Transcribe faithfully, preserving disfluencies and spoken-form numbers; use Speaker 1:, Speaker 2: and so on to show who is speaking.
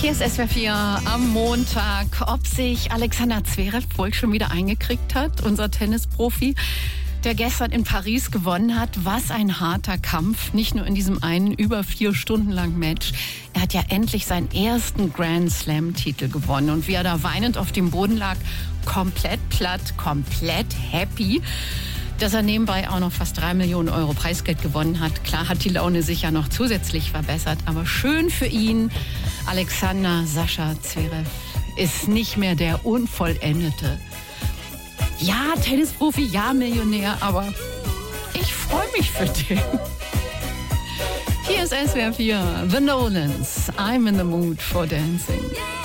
Speaker 1: Hier ist S W R vier am Montag. Ob sich Alexander Zverev wohl schon wieder eingekriegt hat, unser Tennisprofi, der gestern in Paris gewonnen hat. Was ein harter Kampf, nicht nur in diesem einen über vier Stunden langen Match. Er hat ja endlich seinen ersten Grand Slam-Titel gewonnen. Und wie er da weinend auf dem Boden lag, komplett platt, komplett happy, dass er nebenbei auch noch fast drei Millionen Euro Preisgeld gewonnen hat. Klar hat die Laune sich ja noch zusätzlich verbessert, aber schön für ihn. Alexander Sascha Zverev ist nicht mehr der Unvollendete. Ja, Tennisprofi, ja, Millionär, aber ich freue mich für den. Hier ist S W R vier, The Nolans, I'm in the mood for dancing.